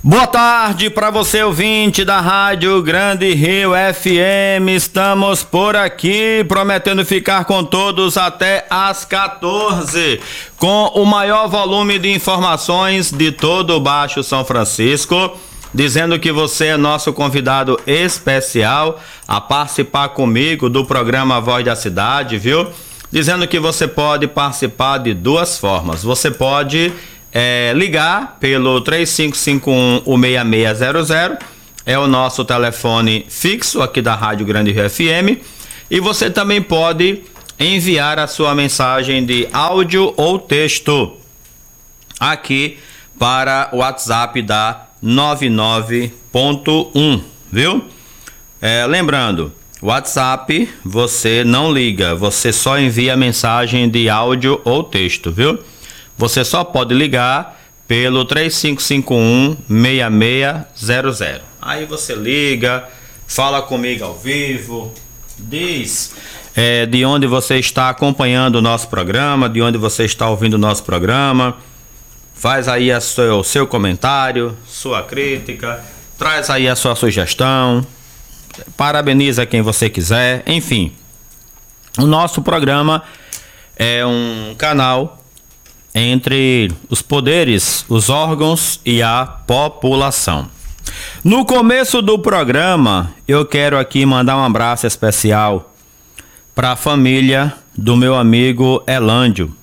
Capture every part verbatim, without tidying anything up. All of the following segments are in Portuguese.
Boa tarde para você, ouvinte da Rádio Grande Rio F M. Estamos por aqui prometendo ficar com todos até às quatorze, com o maior volume de informações de todo o Baixo São Francisco, dizendo que você é nosso convidado especial a participar comigo do programa Voz da Cidade, viu? Dizendo que você pode participar de duas formas. Você pode É, ligar pelo três cinco cinco um, seis seis zero zero, é o nosso telefone fixo aqui da Rádio Grande Rio F M, e você também pode enviar a sua mensagem de áudio ou texto aqui para o WhatsApp da noventa e nove ponto um, viu? É, lembrando, WhatsApp você não liga, você só envia mensagem de áudio ou texto, viu? Você só pode ligar pelo três cinco cinco um, seis seis zero zero. Aí você liga, fala comigo ao vivo, diz é, de onde você está acompanhando o nosso programa, de onde você está ouvindo o nosso programa, faz aí a seu, o seu comentário, sua crítica, traz aí a sua sugestão, parabeniza quem você quiser, enfim. O nosso programa é um canal entre os poderes, os órgãos e a população. No começo do programa, eu quero aqui mandar um abraço especial para a família do meu amigo Elândio,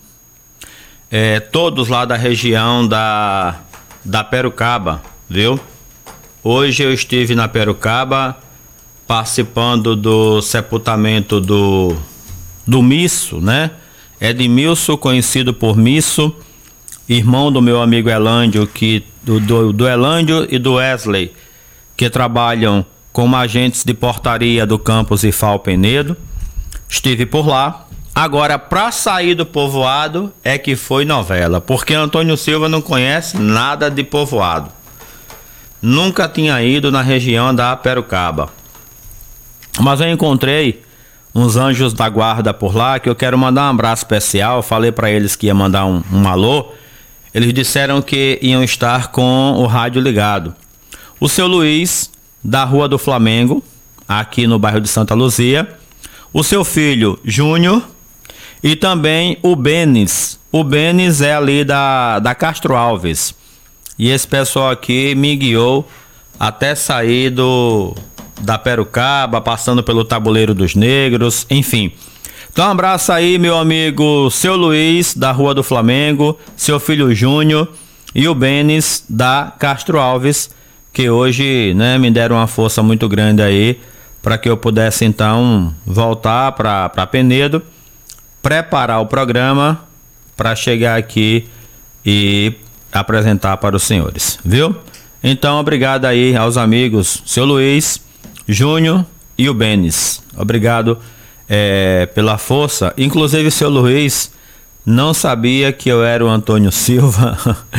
é, todos lá da região da, da Perucaba, viu? Hoje eu estive na Perucaba participando do sepultamento do, do Misso, né? Edmilson, conhecido por Misso, irmão do meu amigo Elândio, que, do, do, do Elândio e do Wesley, que trabalham como agentes de portaria do campus I F A O Penedo. Estive por lá. Agora, para sair do povoado é que foi novela, porque Antônio Silva não conhece nada de povoado. Nunca tinha ido na região da Perucaba. Mas eu encontrei uns anjos da guarda por lá, que eu quero mandar um abraço especial. Falei para eles que ia mandar um, um alô. Eles disseram que iam estar com o rádio ligado. O seu Luiz, da Rua do Flamengo, aqui no bairro de Santa Luzia. O seu filho, Júnior. E também o Benis. O Benis é ali da, da Castro Alves. E esse pessoal aqui me guiou até sair do... da Perucaba, passando pelo Tabuleiro dos Negros, enfim. Então um abraço aí, meu amigo seu Luiz, da Rua do Flamengo, seu filho Júnior e o Benis, da Castro Alves, que hoje, né, me deram uma força muito grande aí, para que eu pudesse então voltar para Penedo, preparar o programa, para chegar aqui e apresentar para os senhores, viu? Então obrigado aí aos amigos, seu Luiz, Júnior e o Benis. Obrigado é, pela força. Inclusive, seu Luiz não sabia que eu era o Antônio Silva.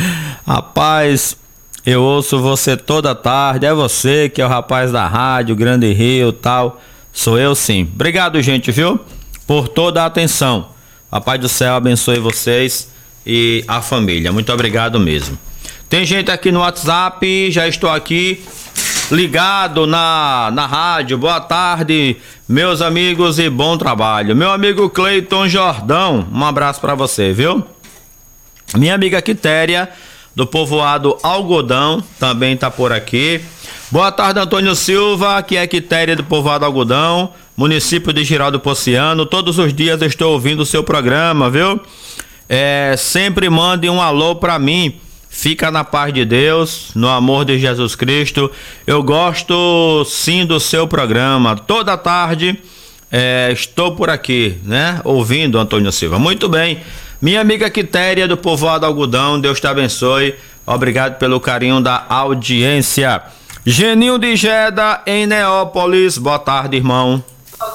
Rapaz, eu ouço você toda tarde. É você que é o rapaz da rádio Grande Rio, tal. Sou eu, sim. Obrigado, gente, viu? Por toda a atenção. Papai do céu abençoe vocês e a família. Muito obrigado mesmo. Tem gente aqui no WhatsApp. Já estou aqui ligado na, na rádio. Boa tarde, meus amigos, e bom trabalho. Meu amigo Cleiton Jordão, um abraço pra você, viu? Minha amiga Quitéria, do povoado Algodão, também tá por aqui. Boa tarde, Antônio Silva, aqui é Quitéria do povoado Algodão, município de Giraldo Pociano. Todos os dias eu estou ouvindo o seu programa, viu? É, sempre mande um alô pra mim. Fica na paz de Deus, no amor de Jesus Cristo. Eu gosto sim do seu programa. Toda tarde é, estou por aqui, né? Ouvindo Antônio Silva. Muito bem. Minha amiga Quitéria do povoado Algodão, Deus te abençoe. Obrigado pelo carinho da audiência. Geninho de Jeda, em Neópolis. Boa tarde, irmão.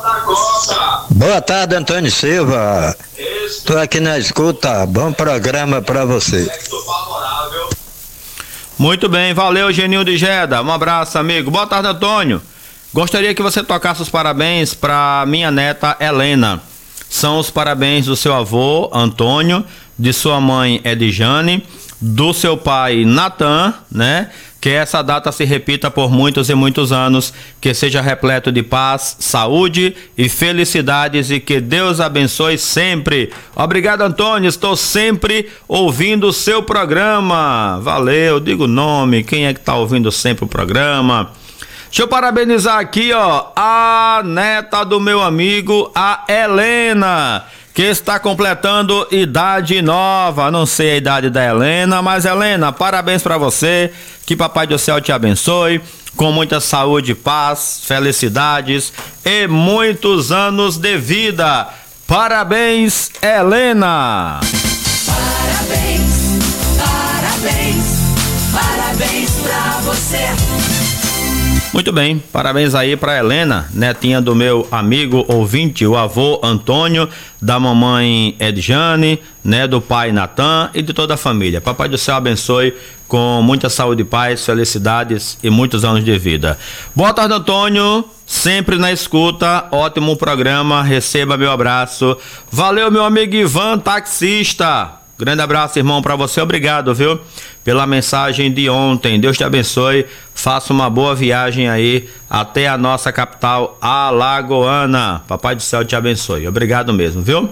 Boa tarde, Antônio Silva. Estou aqui na escuta. Bom programa para você. Muito bem, valeu, Geninho de Jeda. Um abraço, amigo. Boa tarde, Antônio. Gostaria que você tocasse os parabéns para minha neta Helena. São os parabéns do seu avô, Antônio, de sua mãe, Edjane, do seu pai Natan, né? Que essa data se repita por muitos e muitos anos, que seja repleto de paz, saúde e felicidades e que Deus abençoe sempre. Obrigado, Antônio, estou sempre ouvindo o seu programa. Valeu, diga o nome, quem é que tá ouvindo sempre o programa? Deixa eu parabenizar aqui, ó, a neta do meu amigo, a Helena, que está completando idade nova. Não sei a idade da Helena, mas Helena, parabéns para você, que Papai do Céu te abençoe, com muita saúde, paz, felicidades e muitos anos de vida. Parabéns, Helena! Parabéns, parabéns, parabéns pra você. Muito bem, parabéns aí para Helena, netinha do meu amigo ouvinte, o avô Antônio, da mamãe Edjane, né, do pai Natan e de toda a família. Papai do Céu abençoe com muita saúde, paz, felicidades e muitos anos de vida. Boa tarde, Antônio, sempre na escuta, ótimo programa, receba meu abraço. Valeu, meu amigo Ivan, taxista. Grande abraço, irmão, para você. Obrigado, viu? Pela mensagem de ontem. Deus te abençoe. Faça uma boa viagem aí até a nossa capital alagoana. Papai do Céu te abençoe. Obrigado mesmo, viu?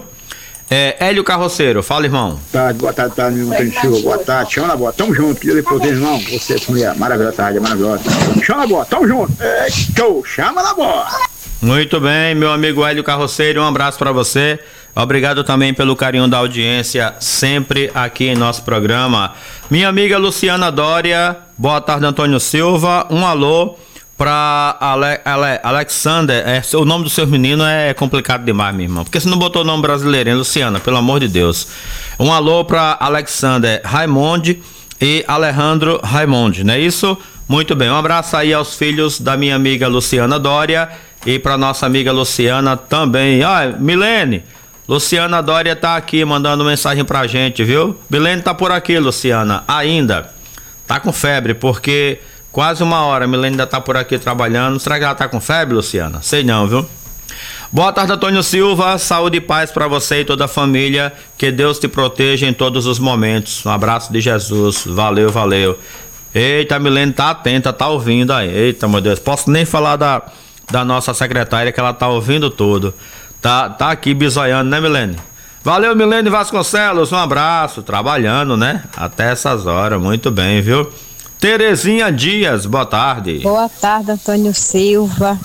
É, Hélio Carroceiro, fala, irmão. Boa tarde, boa tarde, tarde, meu Antônio Silva. Boa tarde. Chama na boa. Tamo junto. Que Deus lhe proteja, irmão. Você, essa mulher maravilhosa, tarde, maravilhosa. Chama na boa. Tamo junto. É, show. Chama na boa. Muito bem, meu amigo Hélio Carroceiro, um abraço para você. Obrigado também pelo carinho da audiência, sempre aqui em nosso programa. Minha amiga Luciana Dória, boa tarde, Antônio Silva. Um alô para Ale, Ale, Alexander. É, o nome do seu menino é complicado demais, minha irmã. Porque você não botou o nome brasileiro, hein, Luciana? Pelo amor de Deus. Um alô para Alexander Raimonde e Alejandro Raimonde, não é isso? Muito bem, um abraço aí aos filhos da minha amiga Luciana Dória e para nossa amiga Luciana também. Ah, Milene, Luciana Dória tá aqui mandando mensagem pra gente, viu? Milene tá por aqui, Luciana, ainda. Tá com febre, porque quase uma hora, Milene ainda tá por aqui trabalhando. Será que ela tá com febre, Luciana? Sei não, viu? Boa tarde, Antônio Silva, saúde e paz para você e toda a família, que Deus te proteja em todos os momentos. Um abraço de Jesus, valeu, valeu. Eita, a Milene tá atenta, tá ouvindo aí. Eita, meu Deus, posso nem falar da, da nossa secretária, que ela tá ouvindo tudo. Tá, tá aqui bisoiando, né, Milene? Valeu, Milene Vasconcelos, um abraço, trabalhando, né? Até essas horas, muito bem, viu? Terezinha Dias, boa tarde. Boa tarde, Antônio Silva.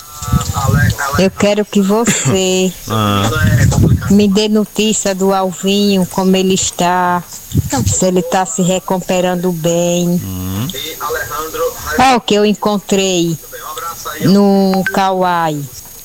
Eu quero que você ah. me dê notícia do Alvinho, como ele está, se ele está se recuperando bem. Hum. Olha o que eu encontrei no Kauai.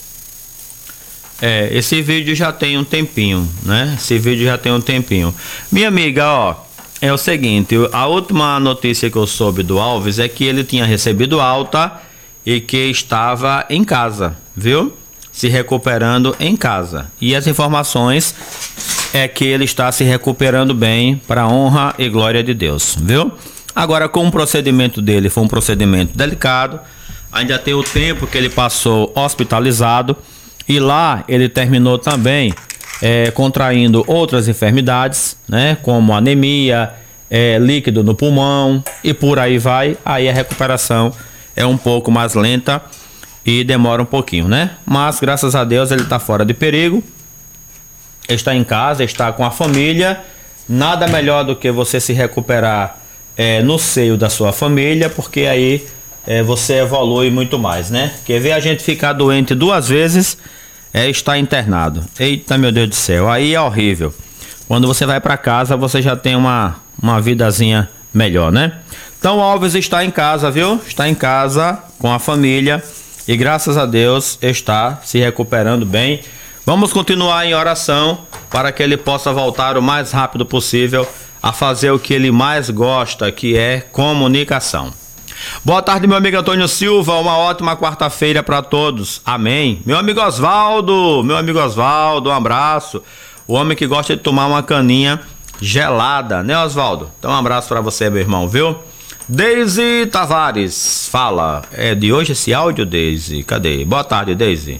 É, esse vídeo já tem um tempinho, né? Esse vídeo já tem um tempinho. Minha amiga, ó, é o seguinte, a última notícia que eu soube do Alves é que ele tinha recebido alta e que estava em casa, viu? Se recuperando em casa. E as informações é que ele está se recuperando bem, para a honra e glória de Deus, viu? Agora, como o procedimento dele foi um procedimento delicado, ainda tem o tempo que ele passou hospitalizado, e lá ele terminou também é, contraindo outras enfermidades, né? Como anemia, é, líquido no pulmão e por aí vai. Aí a recuperação é um pouco mais lenta e demora um pouquinho, né? Mas graças a Deus ele está fora de perigo, está em casa, está com a família. Nada melhor do que você se recuperar é, no seio da sua família, porque aí é, você evolui muito mais, né? Porque ver a gente ficar doente duas vezes é estar internado. Eita, meu Deus do céu, aí é horrível. Quando você vai para casa, você já tem uma, uma vidazinha melhor, né? Então o Alves está em casa, viu? Está em casa com a família e graças a Deus está se recuperando bem. Vamos continuar em oração para que ele possa voltar o mais rápido possível a fazer o que ele mais gosta, que é comunicação. Boa tarde, meu amigo Antônio Silva, uma ótima quarta-feira para todos, amém. Meu amigo Osvaldo, meu amigo Osvaldo, um abraço. O homem que gosta de tomar uma caninha gelada, né, Osvaldo? Então um abraço para você, meu irmão, viu? Deise Tavares, fala, é de hoje esse áudio, Deise? Cadê? Boa tarde, Deise.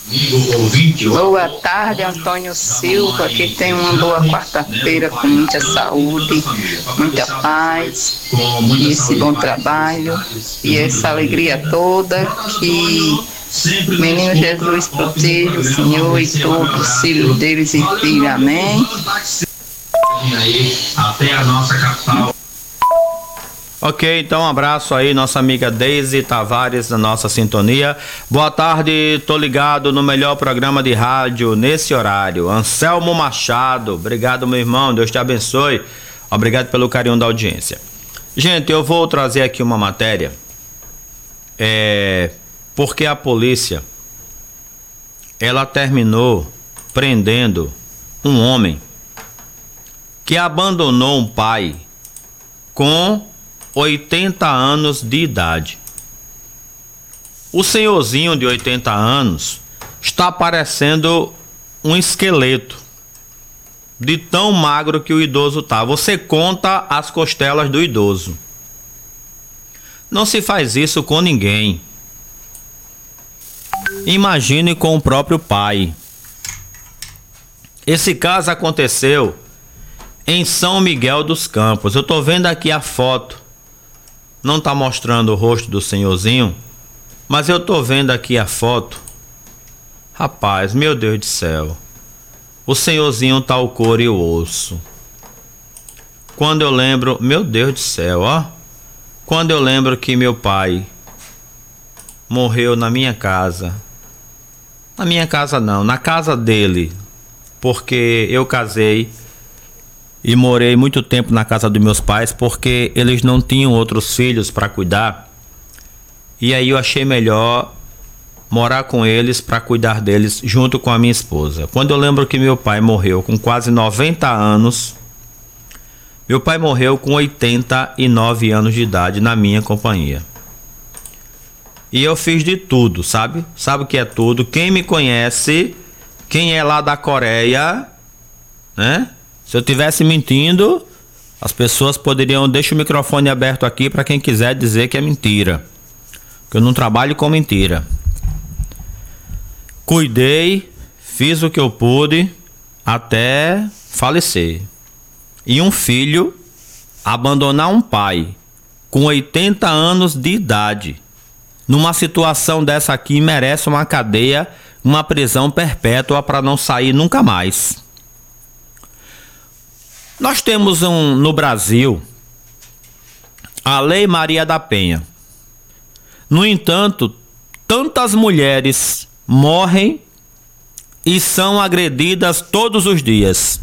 Boa tarde, Antônio Silva, que tem uma boa quarta-feira com muita saúde, muita paz, e esse bom trabalho, e essa alegria toda, que Menino Jesus proteja o Senhor e todos os filhos deles e filhos, amém. Até a nossa capital. Ok, então um abraço aí, nossa amiga Deise Tavares, da nossa sintonia. Boa tarde, tô ligado no melhor programa de rádio nesse horário. Anselmo Machado, obrigado, meu irmão, Deus te abençoe. Obrigado pelo carinho da audiência. Gente, eu vou trazer aqui uma matéria, é, porque a polícia, ela terminou prendendo um homem que abandonou um pai com oitenta anos de idade. O senhorzinho de oitenta anos está parecendo um esqueleto, de tão magro que o idoso tá. Você conta as costelas do idoso. Não se faz isso com ninguém. Imagine com o próprio pai. Esse caso aconteceu em São Miguel dos Campos. Eu tô vendo aqui a foto. Não tá mostrando o rosto do senhorzinho, mas eu tô vendo aqui a foto. Rapaz, meu Deus do céu. O senhorzinho tá o couro e o osso. Quando eu lembro, meu Deus do céu, ó. Quando eu lembro que meu pai morreu na minha casa. Na minha casa não, na casa dele. Porque eu casei e morei muito tempo na casa dos meus pais, porque eles não tinham outros filhos para cuidar. E aí eu achei melhor morar com eles para cuidar deles junto com a minha esposa. Quando eu lembro que meu pai morreu com quase noventa anos, meu pai morreu com oitenta e nove anos de idade na minha companhia. E eu fiz de tudo, sabe? Sabe o que é tudo? Quem me conhece, quem é lá da Coreia, né? Se eu tivesse mentindo, as pessoas poderiam... Deixa o microfone aberto aqui para quem quiser dizer que é mentira. Porque eu não trabalho com mentira. Cuidei, fiz o que eu pude até falecer. E um filho abandonar um pai com oitenta anos de idade, numa situação dessa aqui, merece uma cadeia, uma prisão perpétua para não sair nunca mais. Nós temos um, no Brasil a Lei Maria da Penha. No entanto, tantas mulheres morrem e são agredidas todos os dias.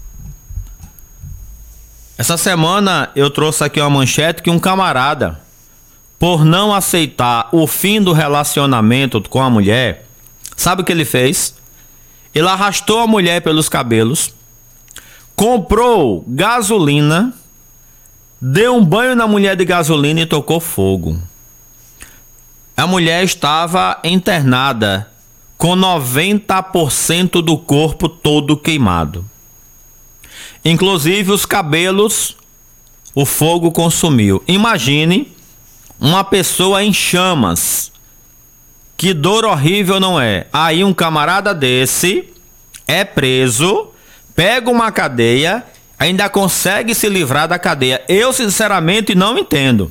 Essa semana eu trouxe aqui uma manchete que um camarada, por não aceitar o fim do relacionamento com a mulher, sabe o que ele fez? Ele arrastou a mulher pelos cabelos, comprou gasolina, deu um banho na mulher de gasolina e tocou fogo. A mulher estava internada com noventa por cento do corpo todo queimado. Inclusive os cabelos, o fogo consumiu. Imagine uma pessoa em chamas. Que dor horrível, não é? Aí um camarada desse é preso, pega uma cadeia, ainda consegue se livrar da cadeia. Eu sinceramente não entendo.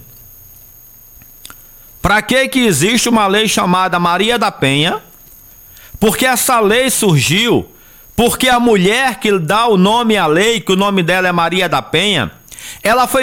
Para que que existe uma lei chamada Maria da Penha? Porque essa lei surgiu porque a mulher que dá o nome à lei, que o nome dela é Maria da Penha, ela foi